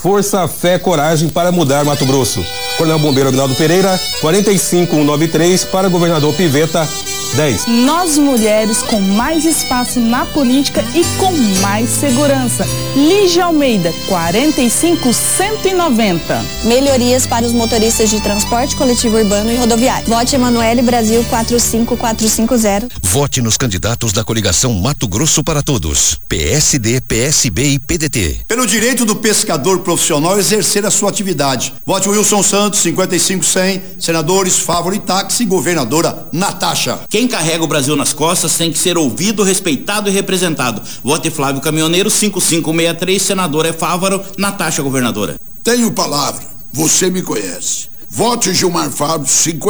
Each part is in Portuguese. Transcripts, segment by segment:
Força, fé, coragem para mudar Mato Grosso. Coronel Bombeiro Aguinaldo Pereira, 45193, para governador Piveta, 10. Nós mulheres com mais espaço na política e com mais segurança. Lígia Almeida, 45190. Melhorias para os motoristas de transporte coletivo urbano e rodoviário. Vote Emanuele Brasil 45450. Vote nos candidatos da coligação Mato Grosso para Todos. PSD, PSB e PDT. Pelo direito do pescador profissional exercer a sua atividade. Vote Wilson Santos, 55100. Senadores Fávaro e Táxi, governadora Natasha. Quem carrega o Brasil nas costas tem que ser ouvido, respeitado e representado. Vote Flávio Caminhoneiro, 5563, senador é Fávaro, Natasha, governadora. Tenho palavra, você me conhece. Vote Gilmar Fábio,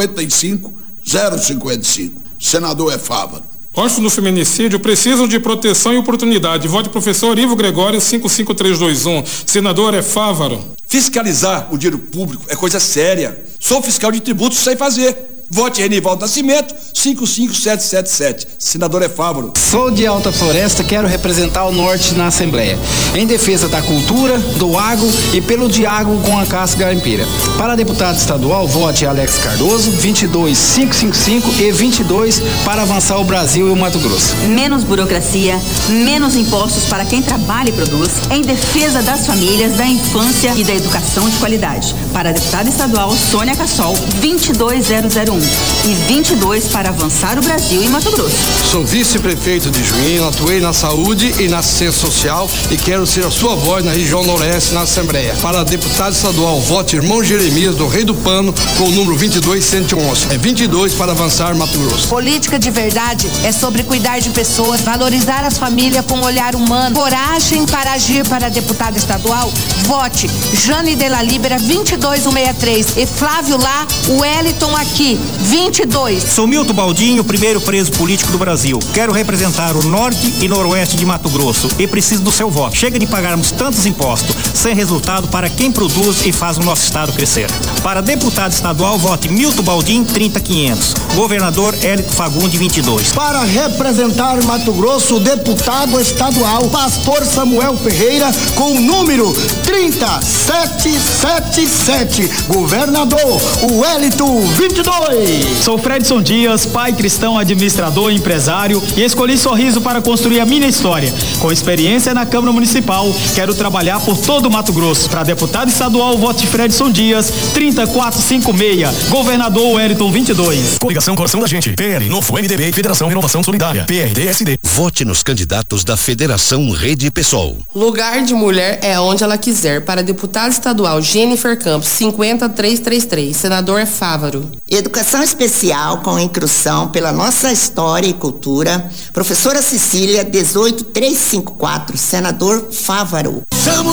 55055, senador é Fávaro. Postos no feminicídio precisam de proteção e oportunidade. Vote professor Ivo Gregório, 55321, senador é Fávaro. Fiscalizar o dinheiro público é coisa séria. Sou fiscal de tributos, sei fazer. Vote Renivaldo Nascimento, 55777. Senador é Fávaro. Sou de Alta Floresta, quero representar o Norte na Assembleia. Em defesa da cultura, do agro e pelo diálogo com a Casca Garimpira. Para deputado estadual, vote Alex Cardoso, 22555 e 22 para avançar o Brasil e o Mato Grosso. Menos burocracia, menos impostos para quem trabalha e produz. Em defesa das famílias, da infância e da educação de qualidade. Para deputada estadual, Sônia Cassol, 22001. E 22 para avançar o Brasil e Mato Grosso. Sou vice-prefeito de Juína, atuei na saúde e na assistência social e quero ser a sua voz na região noroeste na Assembleia. Para deputado estadual, vote irmão Jeremias do Rei do Pano com o número 22111. É 22 para avançar Mato Grosso. Política de verdade é sobre cuidar de pessoas, valorizar as famílias com um olhar humano, coragem para agir. Para deputado estadual, vote Jane de la Libera, 22163 e Flávio lá, Wellington aqui, 22. Sou Milton Baldinho, primeiro preso político do Brasil. Quero representar o norte e noroeste de Mato Grosso e preciso do seu voto. Chega de pagarmos tantos impostos sem resultado para quem produz e faz o nosso estado crescer. Para deputado estadual, vote Milton Baldinho, 30500. Governador Hélito Fagundes, 22. Para representar Mato Grosso, deputado estadual Pastor Samuel Ferreira com o número 30777. Governador Wellington, 22. Sou Fredson Dias, pai cristão, administrador e empresário, e escolhi Sorriso para construir a minha história. Com experiência na Câmara Municipal, quero trabalhar por todo o Mato Grosso. Para deputado estadual, vote Fredson Dias, 30456. Governador Wellington, 22. Coligação Coração da Gente, PL, Novo MDB e Federação Renovação Solidária, PRDSD. Vote nos candidatos da Federação Rede PSOL. Lugar de mulher é onde ela quiser. Para deputado estadual, Jennifer Campos, 50333. Senador é Fávaro. Educação especial com instrução pela nossa história e cultura. Professora Cecília, 18354, senador Fávaro.